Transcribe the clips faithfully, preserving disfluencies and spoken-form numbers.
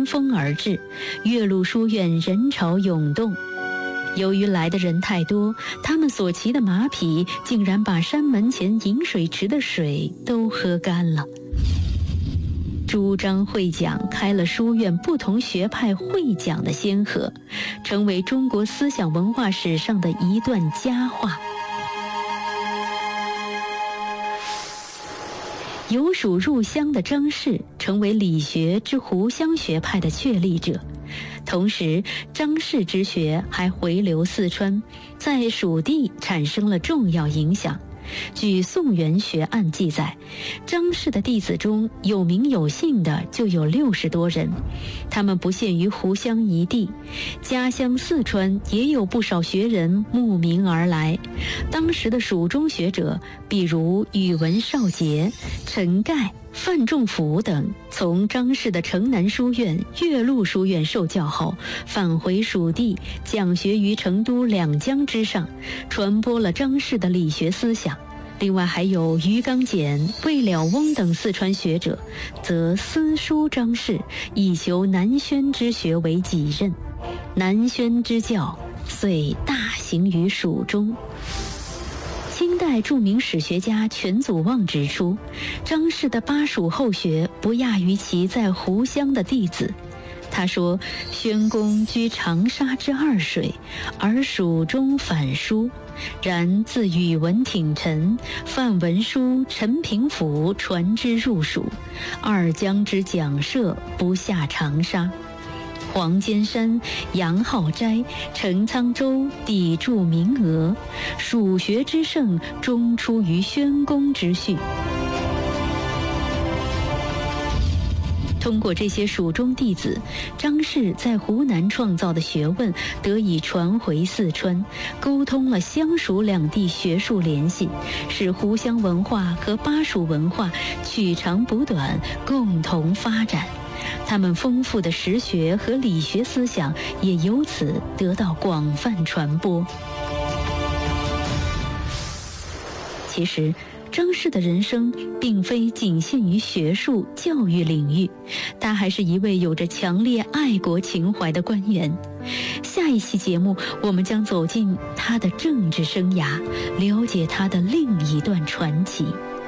风而至，岳麓书院人潮涌动。由于来的人太多，他们所骑的马匹竟然把山门前饮水池的水都喝干了。朱张会讲开了书院不同学派会讲的先河，成为中国思想文化史上的一段佳话。有属入乡的张氏成为理学之湖湘学派的确立者，同时张氏之学还回流四川，在蜀地产生了重要影响。据宋元学案记载，张氏的弟子中有名有姓的就有六十多人，他们不限于湖湘一地，家乡四川也有不少学人慕名而来。当时的蜀中学者，比如宇文少杰、陈盖、范仲甫等，从张氏的城南书院、岳麓书院受教后，返回蜀地，讲学于成都两江之上，传播了张氏的理学思想。另外还有于刚简、魏了翁等四川学者，则私书张氏，以求南宣之学为己任。南宣之教遂大行于蜀中。清代著名史学家全祖望指出，张氏的巴蜀后学不亚于其在湖湘的弟子。他说，宣公居长沙之二水，而蜀中反书，然自宇文挺臣、范文书、陈平甫传之入蜀，二江之讲社不下长沙。黄坚山、杨浩斋、陈沧州砥柱名额，蜀学之盛终出于宣公之序。通过这些蜀中弟子，张氏在湖南创造的学问得以传回四川，沟通了湘蜀两地学术联系，使湖湘文化和巴蜀文化取长补短，共同发展。他们丰富的实学和理学思想也由此得到广泛传播。其实张氏的人生并非仅限于学术教育领域，他还是一位有着强烈爱国情怀的官员。下一期节目，我们将走进他的政治生涯，了解他的另一段传奇。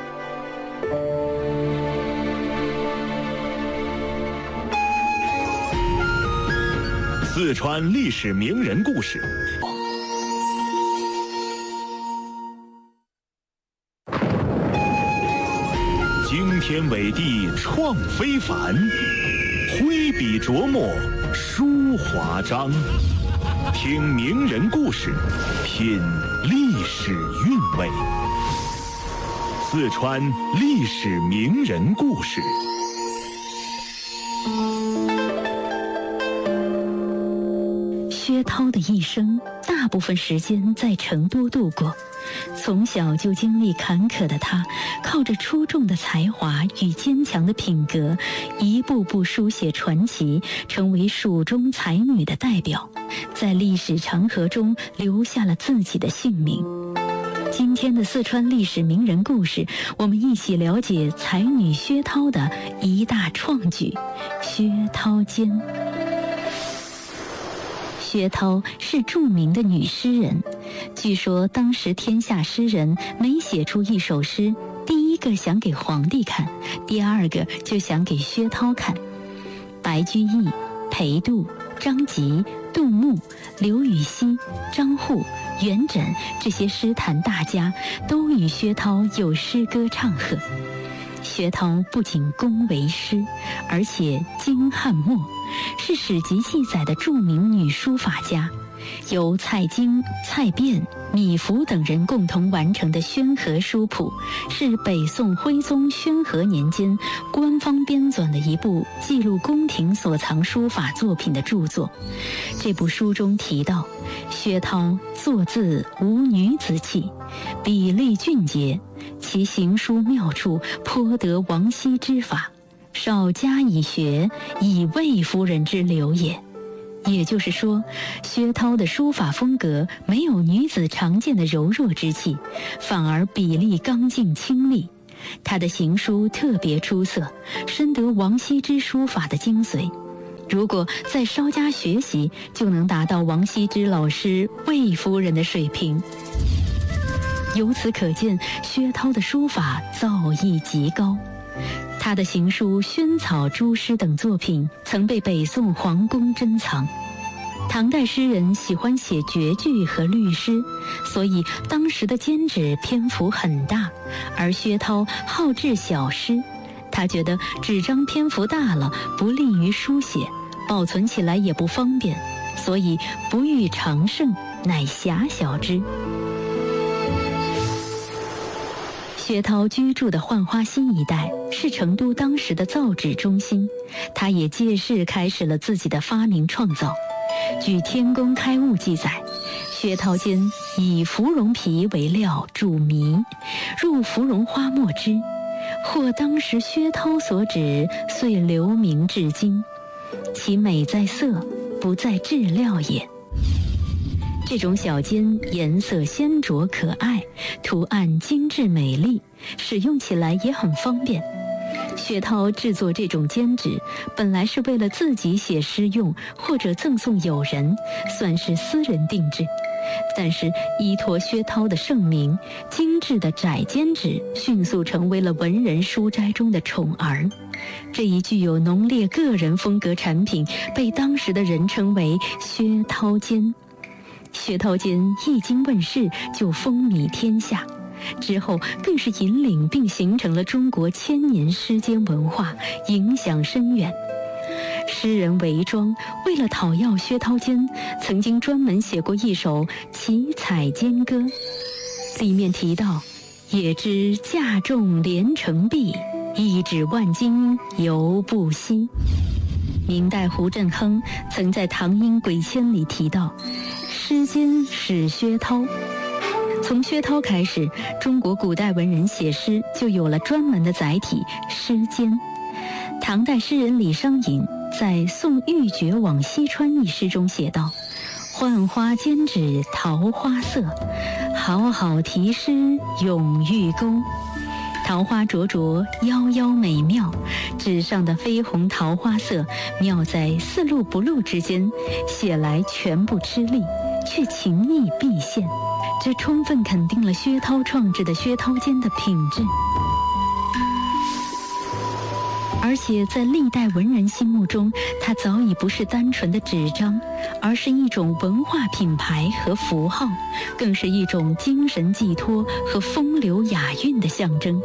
四川历史名人故事。惊天伟地创非凡，挥笔琢磨书华章。听名人故事，品历史韵味。四川历史名人故事。 薛涛的一生大部分时间在成都度过，从小就经历坎坷的他，靠着出众的才华与坚强的品格，一步步书写传奇，成为蜀中才女的代表，在历史长河中留下了自己的姓名。今天的四川历史名人故事，我们一起了解才女薛涛的一大创举——薛涛间。薛涛是著名的女诗人，据说当时天下诗人每写出一首诗，第一个想给皇帝看，第二个就想给薛涛看。白居易、裴度、张籍、杜牧、刘禹锡、张祜、元稹这些诗坛大家都与薛涛有诗歌唱和。薛涛不仅工为诗，而且精翰墨，是史籍记载的著名女书法家。由蔡京、蔡卞、米芾等人共同完成的《宣和书谱》，是北宋徽宗宣和年间官方编纂的一部记录宫廷所藏书法作品的著作。这部书中提到，薛涛作字无女子气，笔力俊洁，其行书妙处颇得王羲之法，少加以学，以魏夫人之流也。也就是说，薛涛的书法风格没有女子常见的柔弱之气，反而笔力刚劲清丽。她的行书特别出色，深得王羲之书法的精髓。 如果再稍加学习，就能达到王羲之老师魏夫人的水平。由此可见，薛涛的书法造诣极高。他的行书《萱草》《朱诗》等作品曾被北宋皇宫珍藏。唐代诗人喜欢写绝句和律诗，所以当时的笺纸篇幅很大，而薛涛好制小诗，他觉得纸张篇幅大了不利于书写，保存起来也不方便，所以不欲长盛，乃狭小之。薛涛居住的浣花溪一带是成都当时的造纸中心，他也借势开始了自己的发明创造。据《天工开物》记载，薛涛间以芙蓉皮为料煮糜，入芙蓉花墨汁，或当时薛涛所指，遂留名至今。其美在色，不在质料也。这种小笺颜色鲜浊可爱，图案精致美丽，使用起来也很方便。薛涛制作这种笺纸，本来是为了自己写诗用，或者赠送友人，算是私人定制。但是依托薛涛的盛名，精致的窄笺纸迅速成为了文人书斋中的宠儿。这一具有浓烈个人风格产品，被当时的人称为薛涛笺。薛涛笺一经问世，就风靡天下。之后更是引领并形成了中国千年诗笺文化，影响深远。诗人韦庄为了讨要薛涛笺，曾经专门写过一首《奇采笺歌》，里面提到：也知价重连城璧，一纸万金犹不惜。明代胡振亨曾在《唐英鬼签》里提到，诗笺始薛涛。从薛涛开始，中国古代文人写诗就有了专门的载体诗笺。唐代诗人李商隐在《送玉珏往西川》一诗中写道：浣花笺纸桃花色，好好题诗永欲钩。桃花灼灼，夭夭美妙，纸上的绯红桃花色妙在似露不露之间，写来全不吃力，却情意毕现。这充分肯定了薛涛创制的薛涛笺的品质。而且在历代文人心目中，它早已不是单纯的纸张，而是一种文化品牌和符号，更是一种精神寄托和风流雅韵的象征。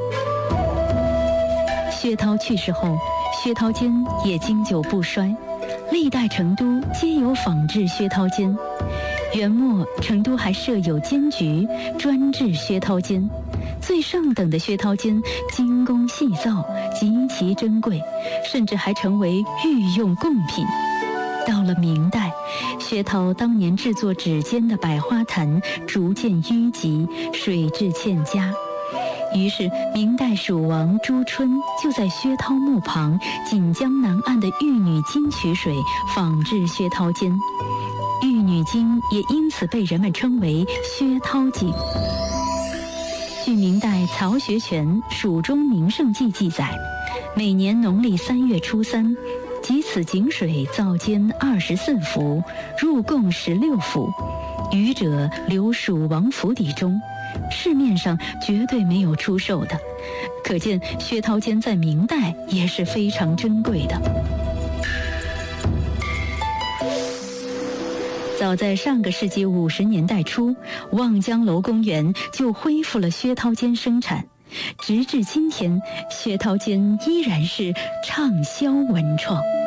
薛涛去世后，薛涛笺也经久不衰，历代成都皆有仿制薛涛笺。元末，成都还设有笺局，专制薛涛笺。最上等的薛涛笺精工细造，极其珍贵，甚至还成为御用贡品。到了明代，薛涛当年制作纸笺的百花坛逐渐淤积，水质欠佳。于是，明代蜀王朱春就在薛涛墓旁锦江南岸的玉女金取水，仿制薛涛笺。玉女经也因此被人们称为薛涛经。据明代曹学全《蜀中名胜记》记载，每年农历三月初三，即此井水造笺二十四幅，入贡十六幅，余者留蜀王府邸中，市面上绝对没有出售的。可见薛涛笺在明代也是非常珍贵的。早在上个世纪五十年代初，望江楼公园就恢复了薛涛笺生产，直至今天，薛涛笺依然是畅销文创。